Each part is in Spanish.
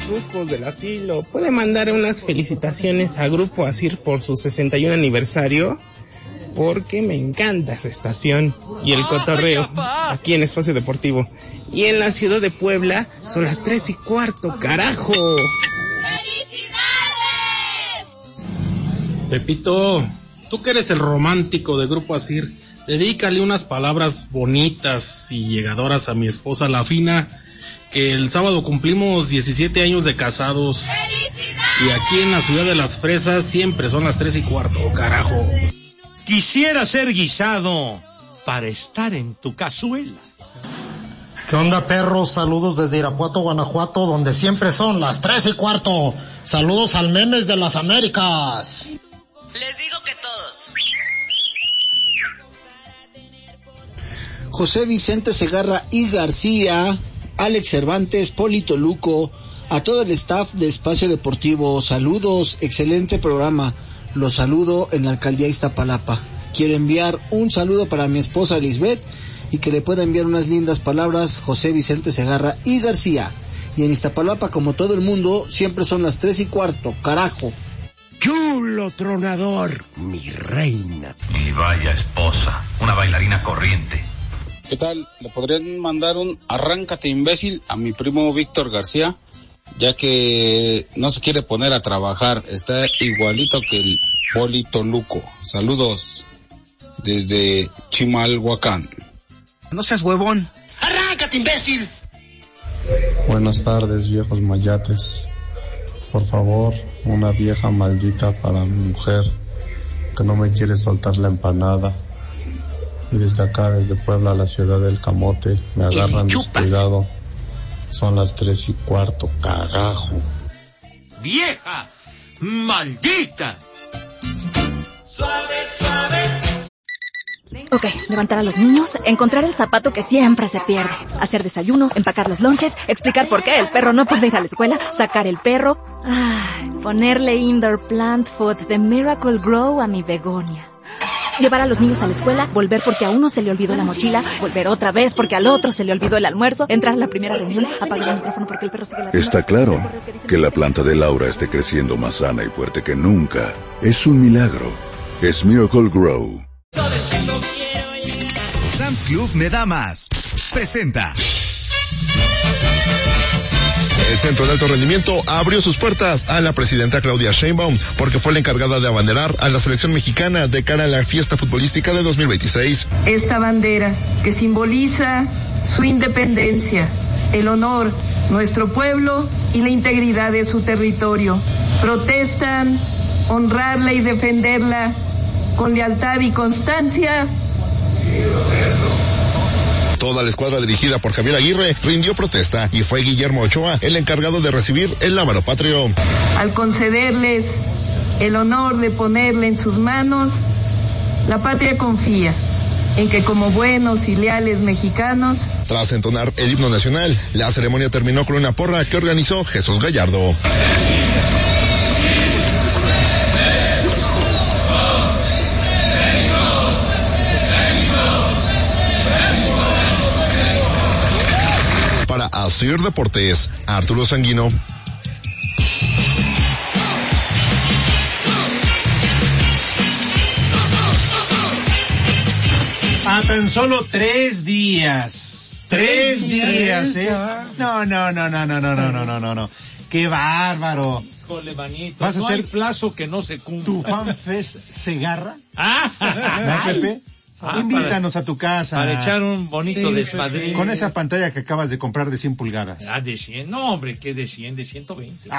rucos del asilo. ¿Puede mandar unas felicitaciones a Grupo Asir por su 61 aniversario? Porque me encanta su estación y el cotorreo aquí en Espacio Deportivo. Y en la ciudad de Puebla son las 3:15, carajo. ¡Felicidades! Pepito, tú que eres el romántico de Grupo Asir, dedícale unas palabras bonitas y llegadoras a mi esposa La Fina, que el sábado cumplimos 17 años de casados. ¡Felicidades! Y aquí en la ciudad de las fresas siempre son las 3:15, carajo. Quisiera ser guisado para estar en tu cazuela. ¿Qué onda, perros? Saludos desde Irapuato, Guanajuato, donde siempre son las 3:15. Saludos al Memes de las Américas. Les digo que todos. José Vicente Segarra y García, Alex Cervantes, Polito Luco, a todo el staff de Espacio Deportivo, saludos, excelente programa. Los saludo en la alcaldía Iztapalapa. Quiero enviar un saludo para mi esposa Lisbeth y que le pueda enviar unas lindas palabras José Vicente Segarra y García. Y en Iztapalapa, como todo el mundo, siempre son las 3:15, carajo. Chulo tronador, mi reina. Mi vaya esposa, una bailarina corriente. ¿Qué tal? ¿Le podrían mandar un arráncate imbécil a mi primo Víctor García? Ya que no se quiere poner a trabajar, está igualito que el Polito Luco. Saludos desde Chimalhuacán. No seas huevón. ¡Arráncate, imbécil! Buenas tardes, viejos mayates. Por favor, una vieja maldita para mi mujer que no me quiere soltar la empanada. Y desde acá, desde Puebla, la ciudad del camote, me agarran descuidado. Son las 3:15, cagajo. ¡Vieja! ¡Maldita! Suave, suave. Ok, levantar a los niños, encontrar el zapato que siempre se pierde, hacer desayuno, empacar los lonches, explicar por qué el perro no puede ir a la escuela, sacar el perro, ponerle indoor plant food de Miracle Grow a mi begonia. Llevar a los niños a la escuela, volver porque a uno se le olvidó la mochila, volver otra vez porque al otro se le olvidó el almuerzo, entrar a la primera reunión, apagar el micrófono porque el perro sigue la... Está claro que la planta de Laura esté creciendo más sana y fuerte que nunca. Es un milagro. Es Miracle Grow. Sam's Club me da más. Presenta. El Centro de Alto Rendimiento abrió sus puertas a la presidenta Claudia Sheinbaum porque fue la encargada de abanderar a la selección mexicana de cara a la fiesta futbolística de 2026. Esta bandera que simboliza su independencia, el honor, nuestro pueblo y la integridad de su territorio. Protestan honrarla y defenderla con lealtad y constancia. Toda la escuadra dirigida por Javier Aguirre rindió protesta y fue Guillermo Ochoa el encargado de recibir el lábaro patrio. Al concederles el honor de ponerle en sus manos, la patria confía en que como buenos y leales mexicanos... Tras entonar el himno nacional, la ceremonia terminó con una porra que organizó Jesús Gallardo. Para Asir Deportes, Arturo Sanguino. A tan solo 3 días. 3 días, ¿eh? No. ¡Qué bárbaro! Híjole, manito, ¿Vas a no hacer hay plazo que no se cumpla. ¿Tu FanFest Segarra? ¿No, Pepe? Invítanos a tu casa. Para echar un bonito desmadrín. Con esa pantalla que acabas de comprar de 100 pulgadas. De 100. No, hombre, ¿qué de 100? De 120.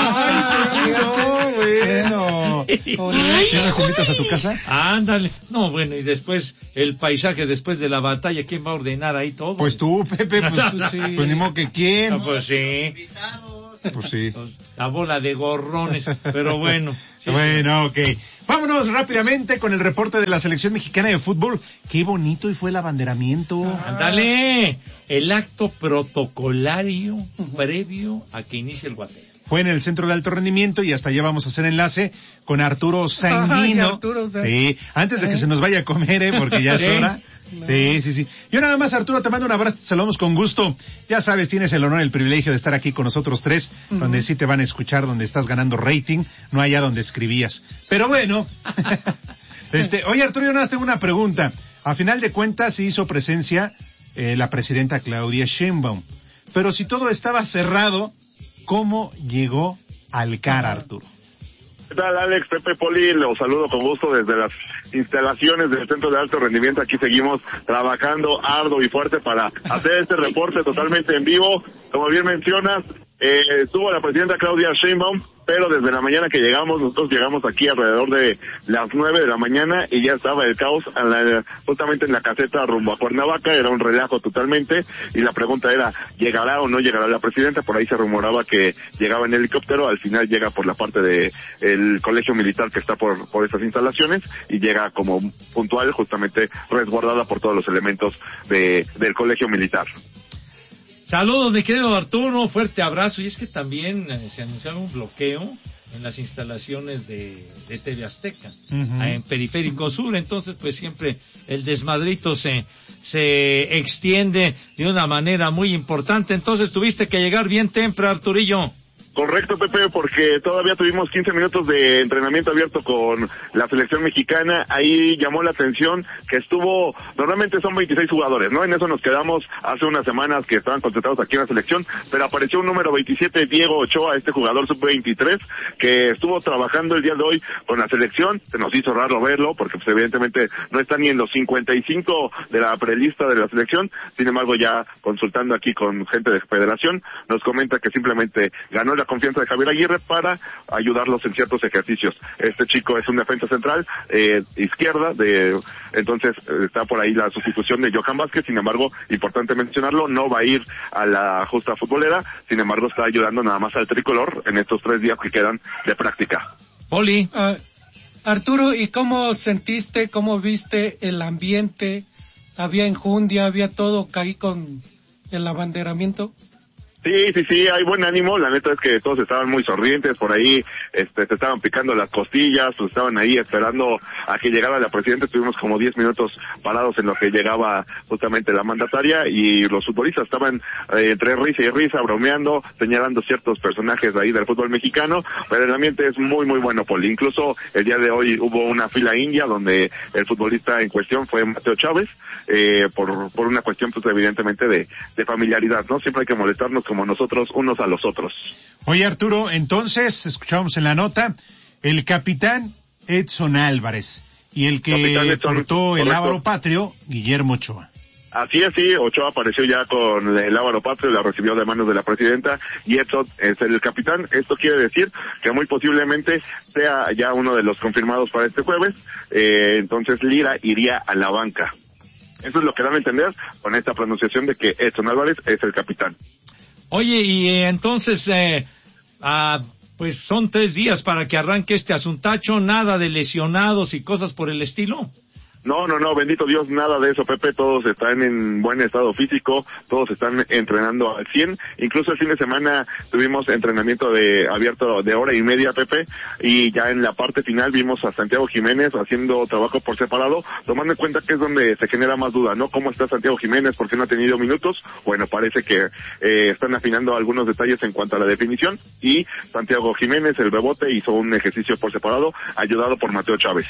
Bueno. ¿Sí nos invitas a tu casa? Ándale. No, bueno, y después, el paisaje después de la batalla, ¿quién va a ordenar ahí todo? Pues tú, Pepe, pues ni modo que quién. No, pues sí. Pues sí. La bola de gorrones, pero bueno. Bueno, ok. Vámonos rápidamente con el reporte de la selección mexicana de fútbol. Qué bonito y fue el abanderamiento. Ándale, el acto protocolario previo a que inicie el guateo. fue en el Centro de Alto Rendimiento y hasta allá vamos a hacer enlace con Arturo Sanguino. Ay, Arturo, sí, antes de que se nos vaya a comer, porque ya es hora. No. Sí. Yo nada más, Arturo, te mando un abrazo, te saludamos con gusto. Ya sabes, tienes el honor y el privilegio de estar aquí con nosotros tres, donde sí te van a escuchar, donde estás ganando rating, no allá donde escribías. Pero bueno, oye, Arturo, yo nada más tengo una pregunta. A final de cuentas, sí hizo presencia la presidenta Claudia Sheinbaum. Pero si todo estaba cerrado, ¿cómo llegó al CAR, Arturo? ¿Qué tal, Alex? Pepe Poli, los saludo con gusto desde las instalaciones del Centro de Alto Rendimiento. Aquí seguimos trabajando arduo y fuerte para hacer este reporte totalmente en vivo. Como bien mencionas, estuvo la presidenta Claudia Sheinbaum, pero desde la mañana que nosotros llegamos aquí alrededor de las 9 de la mañana y ya estaba el caos justamente en la caseta rumbo a Cuernavaca. Era un relajo totalmente y la pregunta era, ¿llegará o no llegará la presidenta? Por ahí se rumoraba que llegaba en helicóptero, al final llega por la parte de el colegio militar que está por estas instalaciones y llega como puntual, justamente resguardada por todos los elementos del colegio militar. Saludos, mi querido Arturo, fuerte abrazo. Y es que también se anunciaron un bloqueo en las instalaciones de TV Azteca, en Periférico Sur. Entonces, pues siempre el desmadrito se extiende de una manera muy importante. Entonces, tuviste que llegar bien temprano, Arturillo. Correcto, Pepe, porque todavía tuvimos 15 minutos de entrenamiento abierto con la selección mexicana. Ahí llamó la atención que normalmente son 26 jugadores, ¿no? En eso nos quedamos hace unas semanas que estaban concentrados aquí en la selección, pero apareció un número 27, Diego Ochoa, este jugador sub-23, que estuvo trabajando el día de hoy con la selección. Se nos hizo raro verlo, porque pues evidentemente no está ni en los 55 de la prelista de la selección. Sin embargo, ya consultando aquí con gente de Federación, nos comenta que simplemente ganó la confianza de Javier Aguirre para ayudarlos en ciertos ejercicios. Este chico es un defensa central, izquierda, entonces está por ahí la sustitución de Johan Vázquez. Sin embargo, importante mencionarlo, no va a ir a la justa futbolera, sin embargo está ayudando nada más al tricolor en estos 3 días que quedan de práctica. Oli. Arturo, ¿y cómo viste el ambiente? ¿Había enjundia, había todo ahí con el abanderamiento? Sí, hay buen ánimo. La neta es que todos estaban muy sonrientes por ahí, se estaban picando las costillas, estaban ahí esperando a que llegara la presidenta. Estuvimos como 10 minutos parados en lo que llegaba justamente la mandataria, y los futbolistas estaban entre risa y risa, bromeando, señalando ciertos personajes ahí del fútbol mexicano, pero el ambiente es muy, muy bueno, Poli. Incluso el día de hoy hubo una fila india donde el futbolista en cuestión fue Mateo Chávez, por una cuestión pues evidentemente de familiaridad, ¿no? Siempre hay que molestarnos como nosotros unos a los otros. Oye, Arturo, entonces escuchamos en la nota el capitán Edson Álvarez y el que portó el lábaro patrio, Guillermo Ochoa. Así es, sí, Ochoa apareció ya con el lábaro patrio, la recibió de manos de la presidenta, y Edson es el capitán. Esto quiere decir que muy posiblemente sea ya uno de los confirmados para este jueves, entonces Lira iría a la banca. Eso es lo que dan a entender con esta pronunciación de que Edson Álvarez es el capitán. Oye, y entonces, pues son 3 días para que arranque este asuntacho, nada de lesionados y cosas por el estilo. No, bendito Dios, nada de eso, Pepe. Todos están en buen estado físico, todos están entrenando al 100. Incluso el fin de semana tuvimos entrenamiento abierto de hora y media, Pepe, y ya en la parte final vimos a Santiago Jiménez haciendo trabajo por separado, tomando en cuenta que es donde se genera más duda, ¿no? ¿Cómo está Santiago Jiménez? ¿Por qué no ha tenido minutos? Bueno, parece que están afinando algunos detalles en cuanto a la definición, y Santiago Jiménez, el Bebote, hizo un ejercicio por separado, ayudado por Mateo Chávez.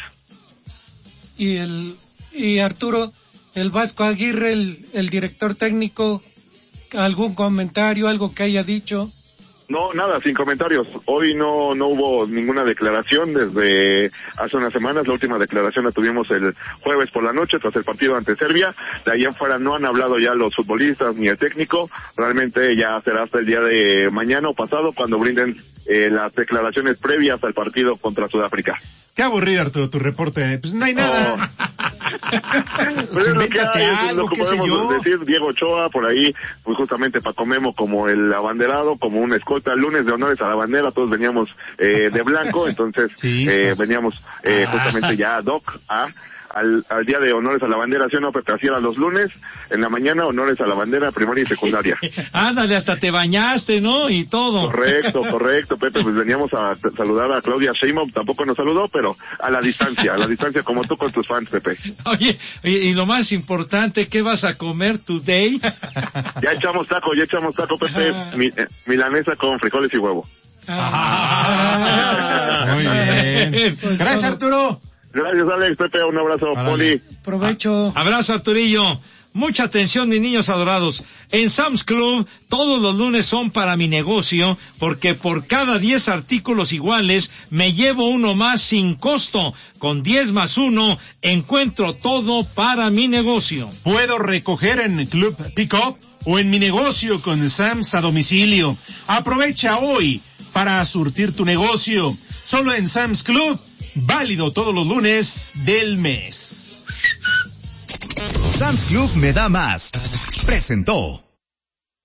Y Arturo, el Vasco Aguirre, el director técnico, ¿algún comentario, algo que haya dicho? No, nada, sin comentarios. Hoy no hubo ninguna declaración desde hace unas semanas. La última declaración la tuvimos el jueves por la noche tras el partido ante Serbia. De ahí en fuera no han hablado ya los futbolistas ni el técnico. Realmente ya será hasta el día de mañana o pasado cuando brinden las declaraciones previas al partido contra Sudáfrica. Qué aburrido, Arturo, tu reporte. Pues no hay nada. Pues es lo que hay, es lo que podemos decir. Diego Ochoa por ahí, pues justamente Paco Memo como el abanderado, como una escolta. Lunes de honores a la bandera, todos veníamos de blanco, entonces veníamos justamente ya ad hoc a al día de honores a la bandera, ¿sí o no, Pepe? Así era los lunes, en la mañana, honores a la bandera primaria y secundaria. Ándale, hasta te bañaste, ¿no? Y todo. Correcto, Pepe, pues veníamos a saludar a Claudia Sheinbaum, tampoco nos saludó, pero a la distancia, como tú con tus fans, Pepe. Oye, y lo más importante, ¿qué vas a comer today? Ya echamos taco, Pepe, milanesa con frijoles y huevo. Muy bien. Pues gracias, Arturo. Gracias, Alex, Pepe, un abrazo, Poli. Provecho. Abrazo, Arturillo. Mucha atención, mis niños adorados. En Sam's Club, todos los lunes son para mi negocio, porque por cada 10 artículos iguales, me llevo uno más sin costo. Con 10 más 1, encuentro todo para mi negocio. Puedo recoger en Club Pick-up o en mi negocio con Sam's a domicilio. Aprovecha hoy para surtir tu negocio. Solo en Sam's Club, válido todos los lunes del mes. Sam's Club me da más. Presentó.